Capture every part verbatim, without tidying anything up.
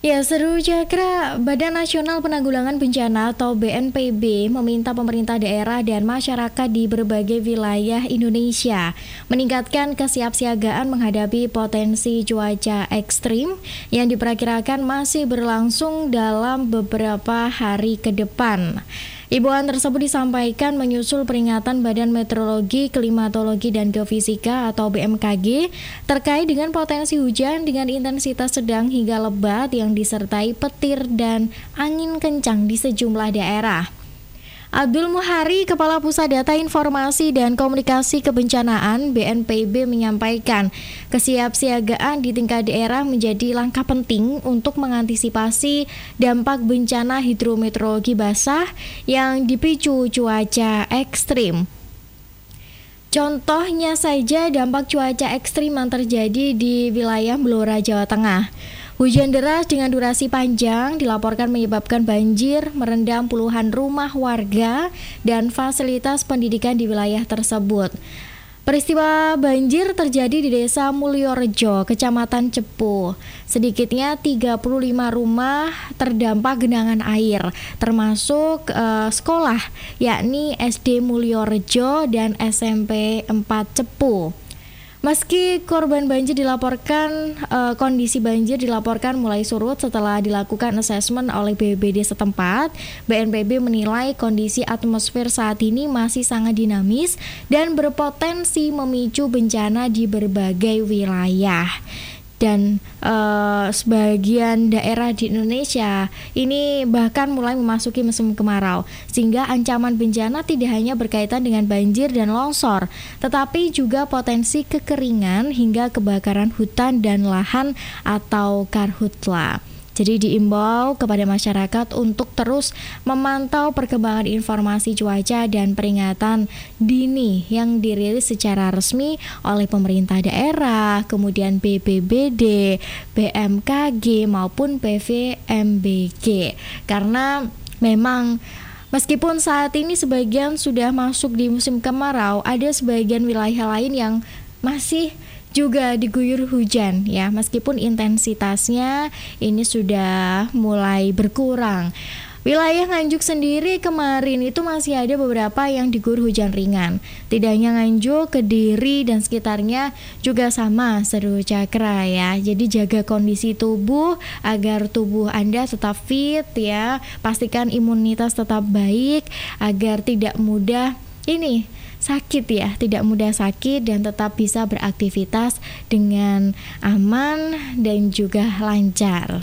Ya, seru Cakra, Badan Nasional Penanggulangan Bencana atau B N P B meminta pemerintah daerah dan masyarakat di berbagai wilayah Indonesia meningkatkan kesiapsiagaan menghadapi potensi cuaca ekstrim yang diperkirakan masih berlangsung dalam beberapa hari ke depan. Imbauan tersebut disampaikan menyusul peringatan Badan Meteorologi, Klimatologi, dan Geofisika atau B M K G terkait dengan potensi hujan dengan intensitas sedang hingga lebat yang disertai petir dan angin kencang di sejumlah daerah. Abdul Muhari, Kepala Pusat Data Informasi dan Komunikasi Kebencanaan B N P B menyampaikan kesiapsiagaan di tingkat daerah menjadi langkah penting untuk mengantisipasi dampak bencana hidrometeorologi basah yang dipicu cuaca ekstrim. Contohnya saja dampak cuaca ekstrim yang terjadi di wilayah Blora, Jawa Tengah. Hujan deras dengan durasi panjang dilaporkan menyebabkan banjir merendam puluhan rumah warga dan fasilitas pendidikan di wilayah tersebut. Peristiwa banjir terjadi di Desa Mulyorejo, Kecamatan Cepu. Sedikitnya tiga puluh lima rumah terdampak genangan air, termasuk uh, sekolah, yakni S D Mulyorejo dan S M P empat Cepu. Meski korban banjir dilaporkan, uh, kondisi banjir dilaporkan mulai surut setelah dilakukan asesmen oleh B P B D setempat, B N P B menilai kondisi atmosfer saat ini masih sangat dinamis dan berpotensi memicu bencana di berbagai wilayah. Dan uh, sebagian daerah di Indonesia ini bahkan mulai memasuki musim kemarau, sehingga ancaman bencana tidak hanya berkaitan dengan banjir dan longsor, tetapi juga potensi kekeringan hingga kebakaran hutan dan lahan atau karhutla. Jadi diimbau kepada masyarakat untuk terus memantau perkembangan informasi cuaca dan peringatan dini yang dirilis secara resmi oleh pemerintah daerah, kemudian B P B D, B M K G maupun P V M B G. Karena memang meskipun saat ini sebagian sudah masuk di musim kemarau, ada sebagian wilayah lain yang masih juga diguyur hujan ya, meskipun intensitasnya ini sudah mulai berkurang. Wilayah Nganjuk sendiri kemarin itu masih ada beberapa yang diguyur hujan ringan. Tidak hanya Nganjuk, Kediri dan sekitarnya juga sama, Seru Cakra ya. Jadi jaga kondisi tubuh agar tubuh Anda tetap fit ya. Pastikan imunitas tetap baik agar tidak mudah ini sakit ya, tidak mudah sakit dan tetap bisa beraktivitas dengan aman dan juga lancar.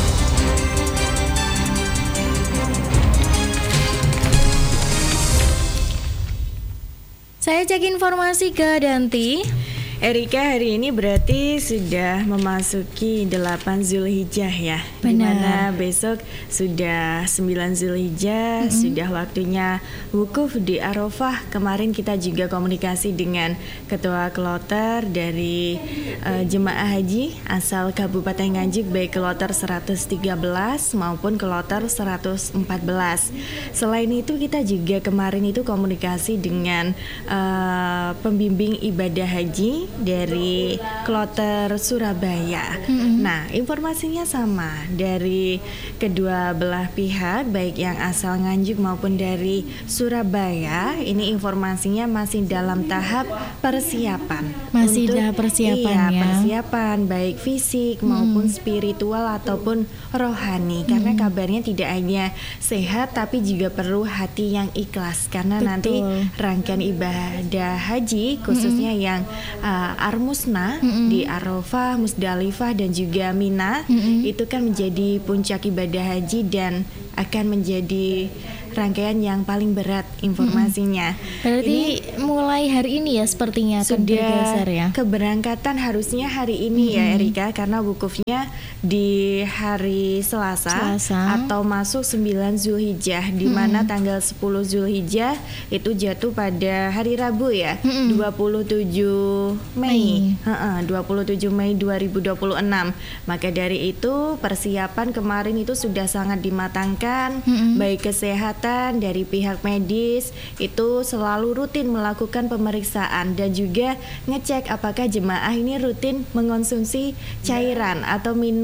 Saya cek informasi ke Danti. Erika, hari ini berarti sudah memasuki delapan Zulhijjah ya. Benar. Dimana besok sudah sembilan Zulhijjah, mm-hmm. sudah waktunya wukuf di Arafah. Kemarin kita juga komunikasi dengan Ketua Kloter dari uh, Jemaah Haji asal Kabupaten Nganjuk, baik Kloter seratus tiga belas maupun Kloter seratus empat belas. Selain itu kita juga kemarin itu komunikasi dengan uh, pembimbing ibadah haji dari Kloter Surabaya. Mm-hmm. Nah, informasinya sama dari kedua belah pihak, baik yang asal Nganjuk maupun dari Surabaya. Ini informasinya masih dalam tahap persiapan. Masih untuk, dalam persiapan iya, ya. persiapan baik fisik maupun mm. spiritual ataupun rohani. Mm. Karena kabarnya tidak hanya sehat tapi juga perlu hati yang ikhlas. Karena Betul. nanti rangkaian ibadah haji khususnya mm. yang uh, Armusna mm-hmm. di Arafah, Musdalifah dan juga Mina mm-hmm. itu kan menjadi puncak ibadah haji dan akan menjadi rangkaian yang paling berat informasinya. Hmm. Berarti ini mulai hari ini ya sepertinya akan sudah bergeser ya. Keberangkatan harusnya hari ini hmm. ya Erika, karena wukufnya di hari Selasa, Selasa. atau masuk sembilan Zulhijjah, di mana hmm. tanggal sepuluh Zulhijjah itu jatuh pada hari Rabu ya, hmm. dua puluh tujuh Mei. Heeh, dua puluh tujuh Mei dua ribu dua puluh enam. Maka dari itu persiapan kemarin itu sudah sangat dimatangkan, hmm. baik kesehatan dari pihak medis itu selalu rutin melakukan pemeriksaan dan juga ngecek apakah jemaah ini rutin mengonsumsi cairan atau minum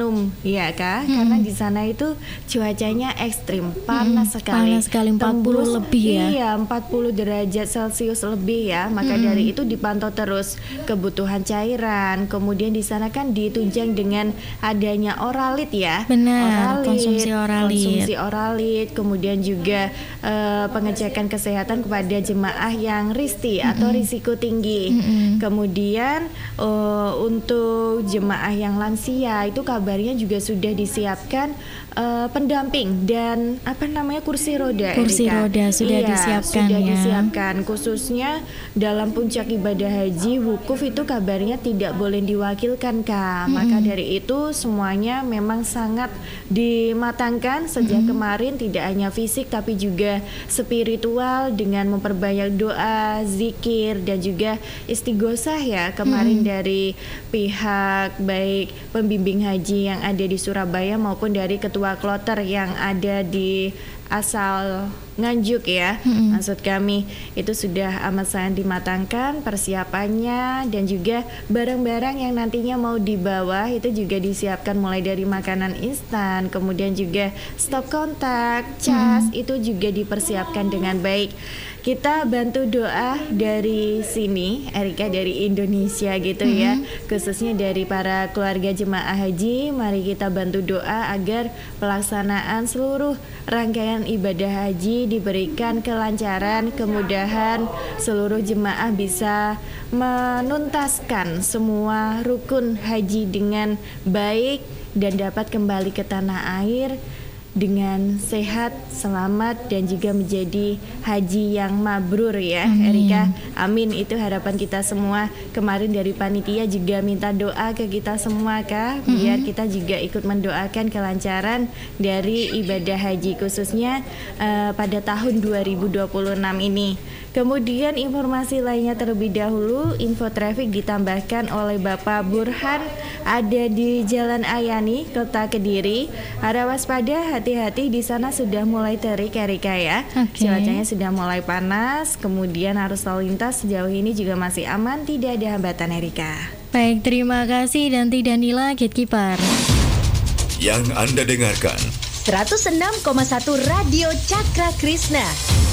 minum, ya Kak, hmm. karena di sana itu cuacanya ekstrim, panas hmm. sekali. Panas sekali, empat puluh Tembus, lebih ya. Iya, empat puluh derajat Celcius lebih ya. Maka hmm. dari itu dipantau terus kebutuhan cairan. Kemudian di sana kan ditunjang dengan adanya oralit ya. Benar, oralit, konsumsi oralit. Konsumsi oralit, kemudian juga uh, pengecekan kesehatan kepada jemaah yang risti hmm. atau risiko tinggi. Hmm. Kemudian uh, untuk jemaah yang lansia itu kabarnya juga sudah disiapkan uh, pendamping dan apa namanya kursi roda. Kursi Erika. roda sudah iya, disiapkan sudah ya. disiapkan khususnya dalam puncak ibadah haji wukuf itu kabarnya tidak boleh diwakilkan Kak. Mm-hmm. Maka dari itu semuanya memang sangat dimatangkan sejak mm-hmm. kemarin, tidak hanya fisik tapi juga spiritual dengan memperbanyak doa, zikir dan juga istighosah ya kemarin mm-hmm. dari pihak baik pembimbing haji yang ada di Surabaya maupun dari ketua kloter yang ada di asal Nganjuk ya. Mm-hmm. Maksud kami itu sudah amat sangat dimatangkan persiapannya dan juga barang-barang yang nantinya mau dibawa itu juga disiapkan mulai dari makanan instan, kemudian juga stop kontak, cas mm-hmm. itu juga dipersiapkan dengan baik. Kita bantu doa dari sini, Erika, dari Indonesia gitu mm-hmm. ya, khususnya dari para keluarga jemaah haji. Mari kita bantu doa agar pelaksanaan seluruh rangkaian ibadah haji diberikan kelancaran, kemudahan, seluruh jemaah bisa menuntaskan semua rukun haji dengan baik dan dapat kembali ke tanah air dengan sehat, selamat dan juga menjadi haji yang mabrur ya. Amin. Erika. Amin, itu harapan kita semua. Kemarin dari panitia juga minta doa ke kita semua Kak, mm-hmm. biar kita juga ikut mendoakan kelancaran dari ibadah haji khususnya uh, pada tahun dua ribu dua puluh enam ini. Kemudian informasi lainnya terlebih dahulu, info traffic ditambahkan oleh Bapak Burhan ada di Jalan Ayani, Kota Kediri. Harap waspada, hati-hati di sana sudah mulai terik Erika ya. Okay. Cuacanya sudah mulai panas, kemudian arus lalu lintas sejauh ini juga masih aman, tidak ada hambatan Erika. Baik, terima kasih Danti Danila, Gatekeeper. Yang Anda dengarkan seratus enam koma satu Radio Cakra Krishna.